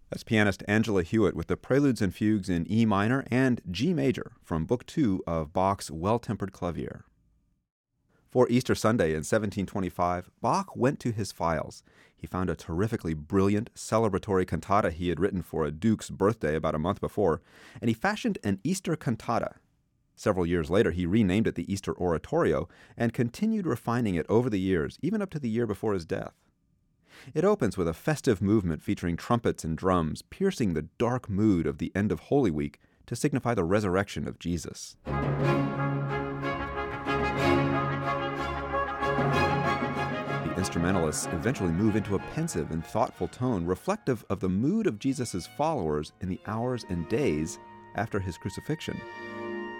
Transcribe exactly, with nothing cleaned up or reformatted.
That's pianist Angela Hewitt with the Preludes and Fugues in E minor and G major from Book two of Bach's Well-Tempered Clavier. For Easter Sunday in seventeen twenty-five, Bach went to his files. He found a terrifically brilliant celebratory cantata he had written for a duke's birthday about a month before, and he fashioned an Easter cantata. Several years later, he renamed it the Easter Oratorio and continued refining it over the years, even up to the year before his death. It opens with a festive movement featuring trumpets and drums, piercing the dark mood of the end of Holy Week to signify the resurrection of Jesus. The instrumentalists eventually move into a pensive and thoughtful tone reflective of the mood of Jesus' followers in the hours and days after his crucifixion.